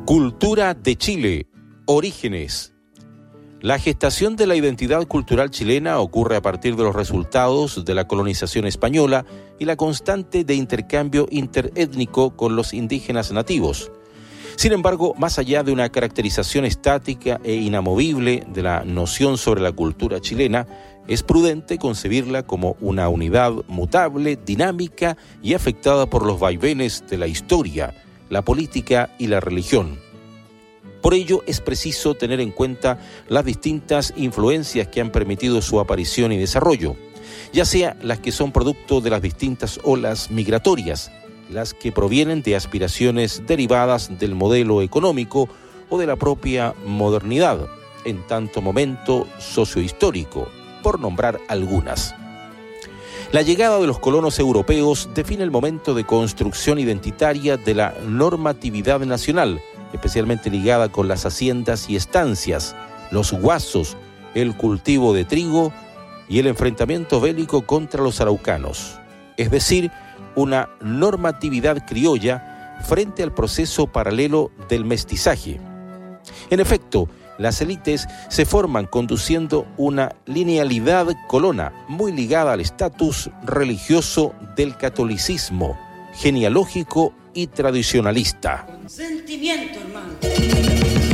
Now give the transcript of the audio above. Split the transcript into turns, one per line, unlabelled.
Cultura de Chile, orígenes. La gestación de la identidad cultural chilena ocurre a partir de los resultados de la colonización española y la constante de intercambio interétnico con los indígenas nativos. Sin embargo, más allá de una caracterización estática e inamovible de la noción sobre la cultura chilena, es prudente concebirla como una unidad mutable, dinámica y afectada por los vaivenes de la historia, la política y la religión. Por ello, es preciso tener en cuenta las distintas influencias que han permitido su aparición y desarrollo, ya sea las que son producto de las distintas olas migratorias, las que provienen de aspiraciones derivadas del modelo económico o de la propia modernidad, en tanto momento sociohistórico, por nombrar algunas. La llegada de los colonos europeos define el momento de construcción identitaria de la normatividad nacional, especialmente ligada con las haciendas y estancias, los guasos, el cultivo de trigo y el enfrentamiento bélico contra los araucanos, es decir, una normatividad criolla frente al proceso paralelo del mestizaje. En efecto, las élites se forman conduciendo una linealidad colona muy ligada al estatus religioso del catolicismo, genealógico y tradicionalista.
Sentimiento, hermano.